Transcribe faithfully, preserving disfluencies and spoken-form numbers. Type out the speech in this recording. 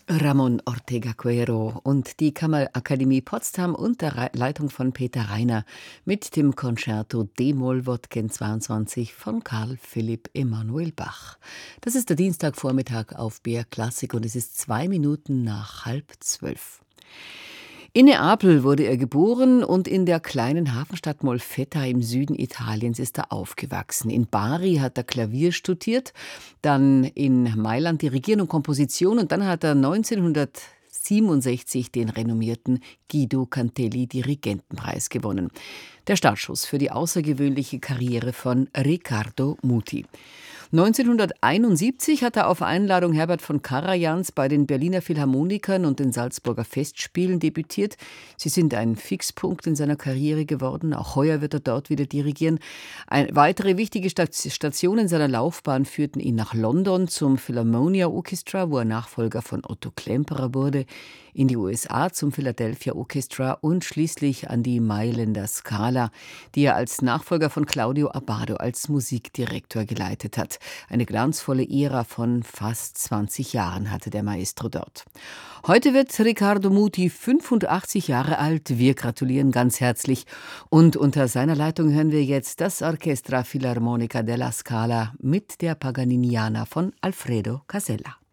Ramon Ortega Cuero und die Kammerakademie Potsdam unter Rei- Leitung von Peter Reiner mit dem Concerto D-Moll Wodken zweiundzwanzig von Karl Philipp Emanuel Bach. Das ist der Dienstagvormittag auf B R Klassik und es ist zwei Minuten nach halb zwölf. In Neapel wurde er geboren und in der kleinen Hafenstadt Molfetta im Süden Italiens ist er aufgewachsen. In Bari hat er Klavier studiert, dann in Mailand Dirigieren und Komposition und dann hat er neunzehnhundertsiebenundsechzig den renommierten Guido Cantelli Dirigentenpreis gewonnen. Der Startschuss für die außergewöhnliche Karriere von Riccardo Muti. neunzehnhunderteinundsiebzig hat er auf Einladung Herbert von Karajans bei den Berliner Philharmonikern und den Salzburger Festspielen debütiert. Sie sind ein Fixpunkt in seiner Karriere geworden. Auch heuer wird er dort wieder dirigieren. Ein, weitere wichtige Stationen seiner Laufbahn führten ihn nach London zum Philharmonia Orchestra, wo er Nachfolger von Otto Klemperer wurde, in die U S A zum Philadelphia Orchestra und schließlich an die Mailänder Scala, die er als Nachfolger von Claudio Abbado als Musikdirektor geleitet hat. Eine glanzvolle Ära von fast zwanzig Jahren hatte der Maestro dort. Heute wird Riccardo Muti fünfundachtzig Jahre alt. Wir gratulieren ganz herzlich. Und unter seiner Leitung hören wir jetzt das Orchestra Filarmonica della Scala mit der Paganiniana von Alfredo Casella.